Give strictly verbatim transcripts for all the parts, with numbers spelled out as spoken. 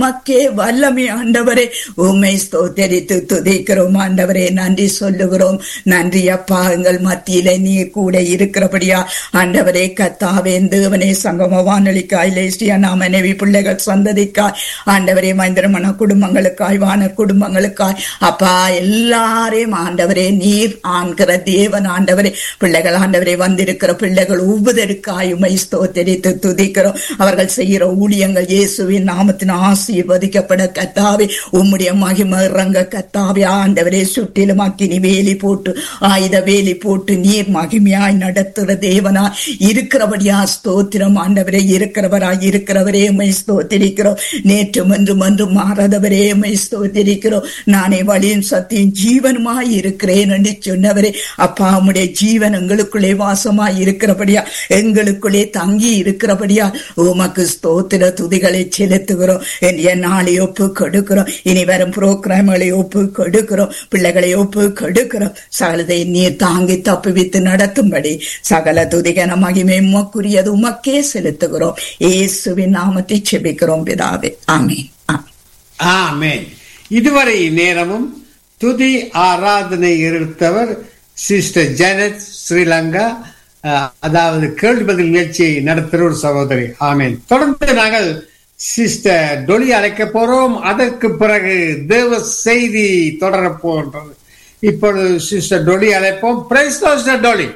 உமக்கே வல்லமை ஆண்டவரே. உம்மை ஸ்தோத்தரித்து துதிக்கிறோம் ஆண்டவரே. நன்றி சொல்லுகிறோம். நன்றி அப்பா, எங்கள் மத்தியிலே நீர் கூட இருக்கிறபடியா ஆண்டவரே. கத்தாவே தேவனே, சங்கம வானொலிக்காய், லேசியா நாம மனைவி பிள்ளைகள் சந்ததிக்காய் ஆண்டவரே, மந்திரமன குடும்பங்களுக்காய், வானர் குடும்பங்களுக்காய் அப்பா எல்லாரையும் ஆண்டவரே நீர் ஆண்கிற தேவன் ஆண்டவரே. பிள்ளைகள் ஆண்டவரே வந்திருக்கிற பிள்ளைகள் ஒவ்வொருவருக்காய் உம்மை ஸ்தோத்தரித்து துதிக்கிறோம். அவர்கள் செய்கிற ஊழியங்கள் இயேசுவின் நாமத்தின் ஆசீர்வதிக்கப்பட கத்தாவே. உம்முடைய மகிமை இறங்க கத்தாவே ஆண்டவரே. சுற்றிலும் அக்கினி வேலி போட்டு ஆயுத வேலி போட்டு நீர் மகிமையாய் நடத்துகிற தேவனாய் இருக்கிறபடியா ஸ்தோத்திரம் ஆண்டவரே. இருக்கிறவராய் இருக்கிறவரே உம்மை ஸ்தோத்திரிக்கிறோம். நேற்றும் என்றும் என்றும் மாறாதவரே உம்மை ஸ்தோத்திரிக்கிறோம். நானே வழியும் சத்தியம் ஜீவனுமாய் இருக்கிறேன் என்று சொன்னவரே அப்பா, உம்முடைய ஜீவன் எங்களுக்குள்ளே வாசமாய் இருக்கிறபடியா, எங்களுக்குள்ளே தங்கி இருக்கிறபடியா உமக்கு ஸ்தோத்திர துதிகளை செலுத்துகிறோம். என் நாளை ஒப்பு கொடுக்கிறோம். இனி வரும் புரோகிராம்களை ஒப்பு கொடுக்கிறோம். பிள்ளைகளை ஒப்பு கொடுக்கிறோம். சகலதை நீர் தாங்கி தப்புவித்து நடத்தும்படி சகல துதிகன மகிமை உமக்குரியது உமக்கே செலுத்துகிறோம். இயேசுவின் நாமத்தை செபிக்கிறோம் பிதாவே. ஆமென். ஆமென். இதுவரை நேரமும் துதி ஆராதனை இருந்தவர் சிஸ்டர் ஜெனட் ஸ்ரீலங்கா, அதாவது கேள்வி பதில் நிகழ்ச்சியை நடத்துகிற ஒரு சகோதரி. ஆமென். தொடர்ந்து நாங்கள் சிஸ்டர் டொலி அழைக்க போறோம். அதற்கு பிறகு தேவ செய்தி தொடர போன்றது. இப்பொழுது சிஸ்டர் டொலி அழைப்போம். Price Lord sister டொலி.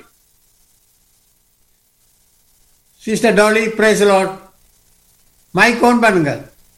Sister டொலி, price Lord. Mic on பண்ணுங்க.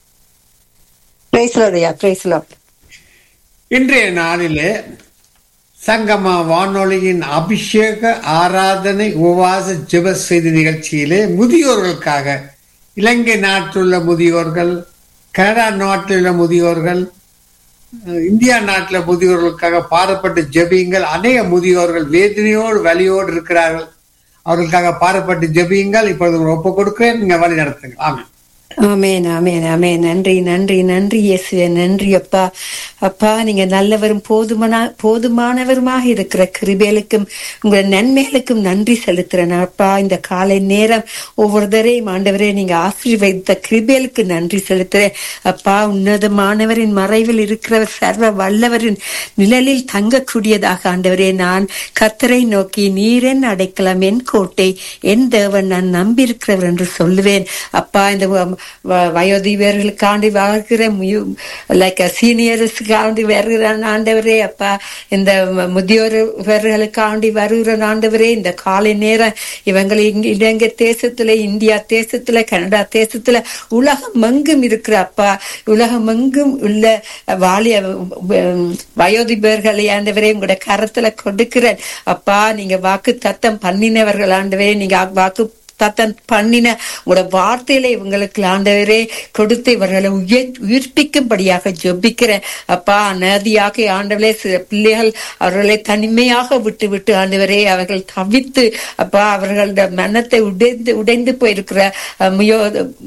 பிரைஸ் லார்ட் ஐயா, பிரைஸ் லார்ட். இன்றைய நாளிலே சங்கம வானொலியின் அபிஷேக ஆராதனை உபவாச ஜெப செய்தி நிகழ்ச்சியிலே முதியோர்களுக்காக, இலங்கை நாட்டிலுள்ள முதியோர்கள், கனடா நாட்டிலுள்ள முதியோர்கள், இந்தியா நாட்டில் முதியோர்களுக்காக பாடப்பட்டு ஜெபியுங்கள். அநேக முதியோர்கள் வேதனையோடு வலியோடு இருக்கிறார்கள். அவர்களுக்காக பாடப்பட்டு ஜெபியுங்கள். இப்பொழுது ஒப்பு கொடுக்கிறேன், நீங்க வழி நடத்துங்க. ஆமென். ஆமேன், ஆமேன், ஆமேன். நன்றி, நன்றி, நன்றி இயேசுவே, நன்றி அப்பா. அப்பா, நீங்க நல்லவரும் போதுமான போதுமானவருமாக இருக்கிற கிருபைகளுக்கும் உங்களோட நன்மைகளுக்கும் நன்றி செலுத்துறேன் அப்பா. இந்த காலை நேரம் ஒவ்வொருத்தரையும் ஆண்டவரே நீங்க ஆசீர்வதித்த கிருபைகளுக்கு நன்றி செலுத்துறேன் அப்பா. உன்னதமானவரின் மறைவில் இருக்கிறவர் சர்வ வல்லவரின் நிழலில் தங்கக்கூடியதாக ஆண்டவரே நான் கர்த்தரை நோக்கி நீரென் அடைக்கலம், என் கோட்டை, என் தேவன், நான் நம்பியிருக்கிறவர் என்று சொல்லுவேன் அப்பா. இந்த வயோதிபர்களுக்காண்டி வாழ்கிற லைக் சீனியர்ஸுக்காண்டி வருகிற ஆண்டவரே அப்பா, இந்த முதியோர்களுக்காண்டி வருகிற ஆண்டவரே, இந்த காலை நேரம் இவங்களை இலங்கை தேசத்துல, இந்தியா தேசத்துல, கனடா தேசத்துல, உலகம் எங்கும் இருக்கிற அப்பா, உலகம் எங்கும் உள்ள வாலிய வயோதிபர்களை ஆண்டவரே உங்களோட கரத்துல கொடுக்கிறேன் அப்பா. நீங்க வாக்கு தத்தம் பண்ணினவர்கள் ஆண்டவரே, நீங்க வாக்கு தத்தன் பண்ணின உங்களோட வார்த்தையில இவங்களுக்கு ஆண்டவரே கொடுத்து இவர்களை உயிர் உயிர்ப்பிக்கும்படியாக ஜெபிக்கிறேன் அப்பா. அநதியாக ஆண்டவரே சில பிள்ளைகள் அவர்களை தனிமையாக விட்டு விட்டு ஆண்டவரே அவர்கள் தவித்து அப்பா அவர்களோட மனத்தை உடைந்து உடைந்து போயிருக்கிற முயோ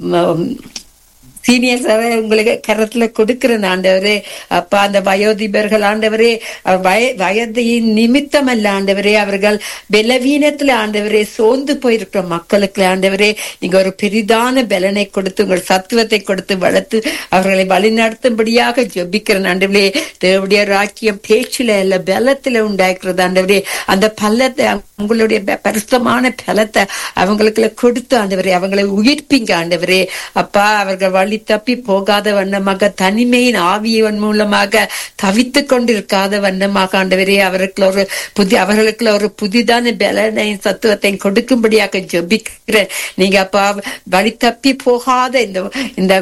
சீனியர்ஸ் உங்களுக்கு கரத்துல கொடுக்கிற ஆண்டவரே அப்பா. அந்த வயோதிபர்கள் ஆண்டவரே வய வயதின் நிமித்தம் அல்ல ஆண்டவரே, அவர்கள் பலவீனத்துல ஆண்டவரே சோர்ந்து போயிருக்கிற மக்களுக்கு ஆண்டவரே நீங்க ஒரு பெரிதான பலனை கொடுத்து உங்கள் சத்துவத்தை கொடுத்து வளர்த்து அவர்களை வழிநடத்தும்படியாக ஜெபிக்கிறேன் ஆண்டவரே. தேவனுடைய ராக்கியம் பேச்சில அல்ல பலத்துல உண்டாக்குறது ஆண்டவரே. அந்த பலத்தை உங்களுடைய பரிசுத்தமான பலத்தை அவங்களுக்கு கொடுத்து ஆண்டவரே அவங்களை உயிர்ப்பிங்க ஆண்டவரே அப்பா. அவர்கள் வழி தப்பி போகாத வண்ணமாக, தனிமையின் ஆவியவன் மூலமாக தவித்து கொண்டிருக்காத வண்ணமாக ஆண்டவரே அவர்களுக்கு ஒரு புதிய அவர்களுக்கு ஒரு புதிதான பலனையும் சத்துவத்தையும் கொடுக்கும்படியாக ஜெபிக்கிறேன். நீங்க அப்பா வழி தப்பி போகாத இந்த இந்த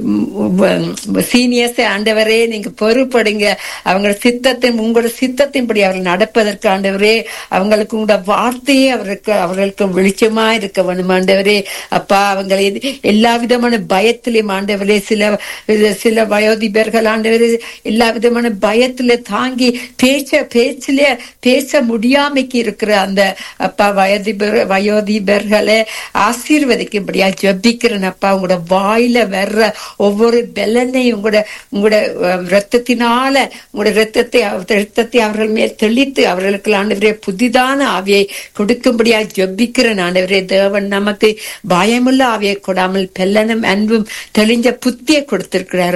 சீனியர்ஸ் ஆண்டவரே நீங்க பொறுப்படுங்க. அவங்க சித்தத்தின் உங்களோட சித்தத்தின்படி அவர்கள் நடப்பதற்கு ஆண்டவரே அவங்களுக்கு உங்களோட வார்த்தையே அவருக்கு அவர்களுக்கு வெளிச்சமா இருக்க வேணும் ஆண்டவரே அப்பா. அவங்களை எல்லா விதமான பயத்திலையும் ஆண்டவரே சில சில வயோதிபர்கள் ஆண்டவரே எல்லா விதமான பயத்துல தாங்கி பேச்ச பேச்சில பேச முடியாமைக்கு இருக்கிற அந்த அப்பா வயோதிபர் வயோதிபர்களை ஆசீர்வதிக்கும்படியா ஜெபிக்கிறேன் அப்பா. உங்களோட வாயில வர்ற ஒவ்வொரு பலனையும் உங்களோட உங்களோட ரத்தத்தினால உங்களோட ரத்தத்தை ரத்தத்தை அவர்கள் மேல் தெளித்து அவர்களுக்கு ஆண்டவரே புதிதான ஆவியை கொடுக்கும்படியா ஜெபிக்கிறேன் ஆண்டவரே. தேவன் நமக்கு பயமுள்ள ஆவியை கொடாமல் பெல்லனும் அன்பும் தெளிஞ்ச புத்தியை கொடுத்திருக்கிறார்